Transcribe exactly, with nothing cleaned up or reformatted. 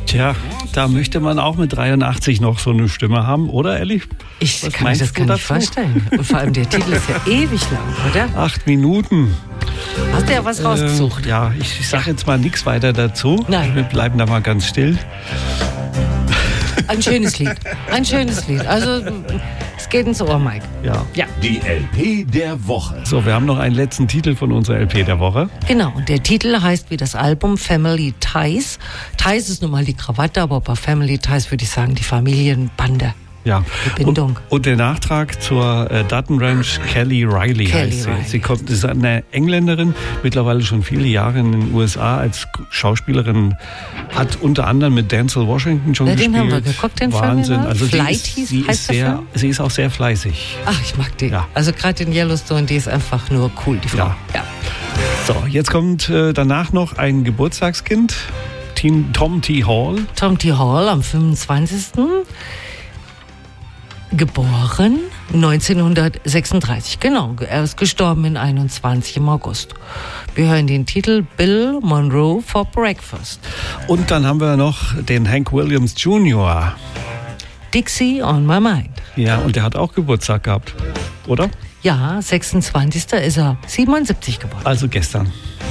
Tja, da möchte man auch mit dreiundachtzig noch so eine Stimme haben, oder Elli? Ich Was kann mir das gar nicht vorstellen. Und vor allem der Titel ist ja ewig lang, oder? Acht Minuten. Hast du ja was rausgesucht? Äh, ja, ich, ich sage jetzt mal nichts weiter dazu. Nein. Wir bleiben da mal ganz still. Ein schönes Lied. Ein schönes Lied. Also, es geht ins Ohr, Mike. Ja. Ja. Die L P der Woche. So, wir haben noch einen letzten Titel von unserer L P der Woche. Genau, und der Titel heißt wie das Album Family Ties. Ties ist nun mal die Krawatte, aber bei Family Ties würde ich sagen die Familienbande. Ja. Die Bindung. Und, und der Nachtrag zur äh, Dutton Ranch, Kelly Riley Kelly heißt sie. Riley. Sie kommt, ist eine Engländerin, mittlerweile schon viele Jahre in den U S A als Schauspielerin, hat unter anderem mit Denzel Washington schon Ja, den gespielt. haben wir geguckt, den Film, Wahnsinn. ja. Also sie Flight ist, hieß- sie, heißt ist der sehr, Film? sie ist auch sehr fleißig. Ach, ich mag die. Ja. Also gerade in Yellowstone, die ist einfach nur cool, die Frau. Ja. Ja. So, jetzt kommt äh, danach noch ein Geburtstagskind, Tim, Tom T. Hall. Tom T. Hall am fünfundzwanzigsten Geboren neunzehnhundertsechsunddreißig. Genau, er ist gestorben in einundzwanzig im August. Wir hören den Titel Bill Monroe for Breakfast. Und dann haben wir noch den Hank Williams Junior Dixie on my mind. Ja, und der hat auch Geburtstag gehabt, oder? Ja, sechsundzwanzigsten ist er siebenundsiebzig geworden. Also gestern.